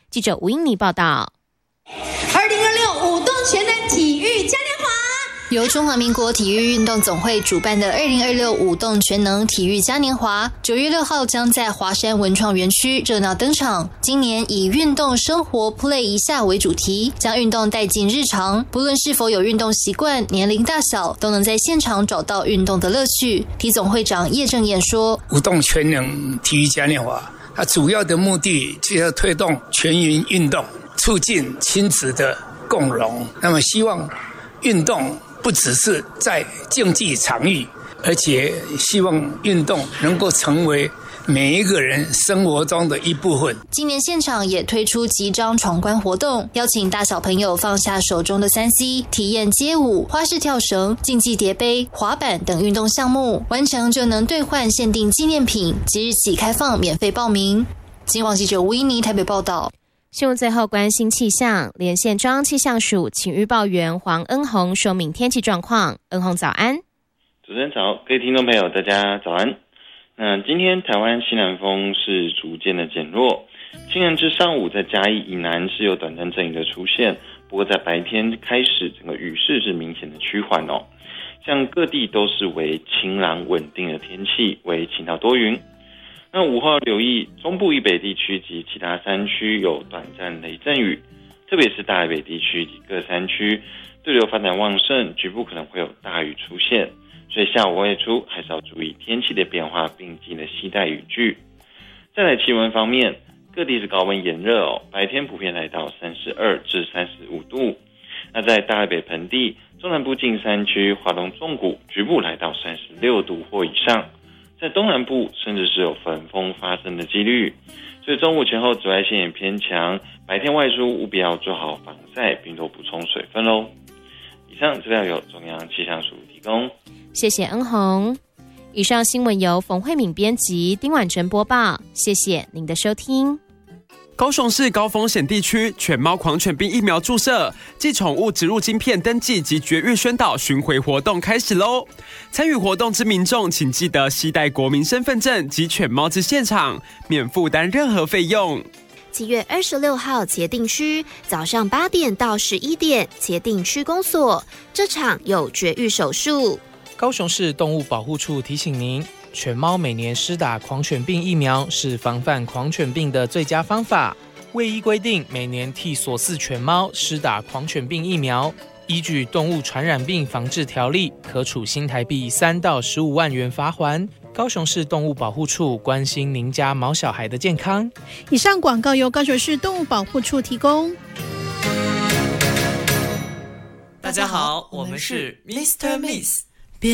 记者吴英妮报道。 2026舞动全能体育嘉年华由中华民国体育运动总会主办的2026舞动全能体育嘉年华9月6号将在华山文创园区热闹登场。今年以运动生活 Play 一下为主题，将运动带进日常，不论是否有运动习惯，年龄大小都能在现场找到运动的乐趣。体总会长叶正彦说， 舞动全能体育嘉年华它主要的目的就是要推动全民运动，促进亲子的共融。那么希望运动不只是在竞技场域，而且希望运动能够成为每一个人生活中的一部分。 今年现场也推出集章闯关活动，邀请大小朋友放下手中的3C， 体验街舞、花式跳绳、竞技叠杯、滑板等运动项目，完成就能兑换限定纪念品。即日起开放免费报名。今晚记者吴依妮台北报道。 新闻最后关心气象，连线中央气象署请预报员黄恩宏说明天气状况。恩宏早安。 主持人早，各位听众朋友大家早安。今天台湾西南风是逐渐的减弱，清晨至上午在嘉义以南是有短暂阵雨的出现，不过在白天开始整个雨势是明显的趋缓哦。像各地都是为晴朗稳定的天气，为晴到多云。那午后留意中部以北地区及其他山区有短暂雷阵雨，特别是大台北地区及各山区对流发展旺盛，局部可能会有大雨出现，所以下午外出还是要注意天气的变化，并记得携带雨具。再来气温方面，各地是高温炎热哦，白天普遍来到32至35度。那在大台北盆地、中南部近山区、华东纵谷局部来到36度或以上。在东南部甚至是有粉风发生的几率，所以中午前后紫外线也偏强，白天外出务必要做好防晒，并多补充水分咯。以上资料由中央气象署提供， 谢谢恩宏。以上新闻由冯慧敏编辑，丁婉珍播报，谢谢您的收听。 高雄市高风险地区犬猫狂犬病疫苗注射暨宠物植入晶片登记及绝育宣导巡回活动开始喽！参与活动之民众，请记得携带国民身份证及犬猫至现场，免负担任何费用。 7月26号茄萣区早上8点到11点，茄萣区公所这场有绝育手术。 高雄市动物保护处提醒您，犬猫每年施打狂犬病疫苗是防范狂犬病的最佳方法。卫医规定，每年替所饲犬猫施打狂犬病疫苗，依据动物传染病防治条例，可处新台币3到15万元罚锾。高雄市动物保护处关心您家毛小孩的健康。 以上广告由高雄市动物保护处提供。 大家好，我们是 Mr. Miss。